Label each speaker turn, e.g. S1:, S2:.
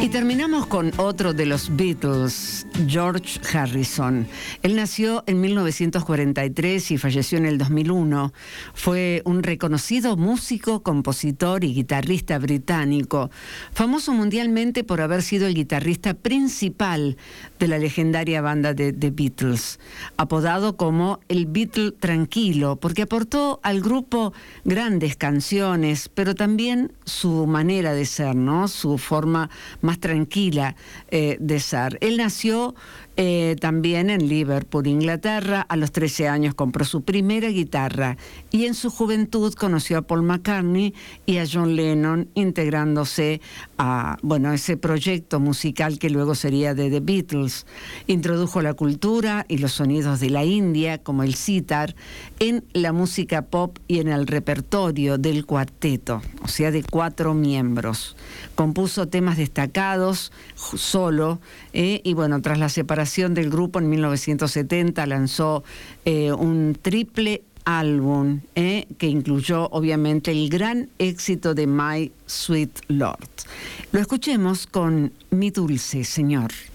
S1: Y terminamos con otro de los Beatles, George Harrison. Él nació en 1943 y falleció en el 2001. Fue un reconocido músico, compositor y guitarrista británico, famoso mundialmente por haber sido el guitarrista principal de la legendaria banda de The Beatles, apodado como el Beatle tranquilo, porque aportó al grupo grandes canciones, pero también su manera de ser, ¿no? Su forma más tranquila de ser. Él nació también en Liverpool, Inglaterra. A los 13 años compró su primera guitarra y en su juventud conoció a Paul McCartney y a John Lennon, integrándose a ese proyecto musical que luego sería de The Beatles. Introdujo la cultura y los sonidos de la India, como el sitar, en la música pop y en el repertorio del cuarteto, o sea, de 4 miembros. Compuso temas destacados solo, y tras la separación del grupo en 1970 lanzó un triple álbum que incluyó obviamente el gran éxito de My Sweet Lord. Lo escuchemos con Mi Dulce Señor.